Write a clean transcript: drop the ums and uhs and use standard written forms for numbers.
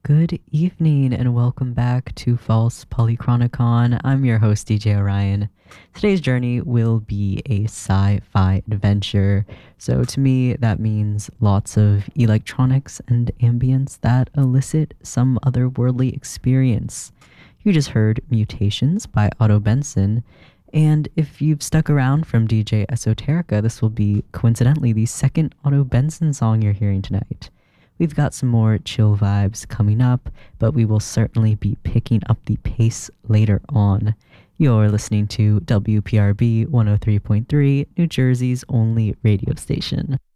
Good evening and welcome back to False Polychronicon. I'm your host, DJ Orion. Today's journey will be a sci-fi adventure. So to me, that means lots of electronics and ambience that elicit some otherworldly experience. You just heard Mutations by Otto Benson. And if you've stuck around from DJ Esoterica, this will be coincidentally the second Otto Benson song you're hearing tonight. We've got some more chill vibes coming up, but we will certainly be picking up the pace later on. You're listening to WPRB 103.3, New Jersey's only radio station.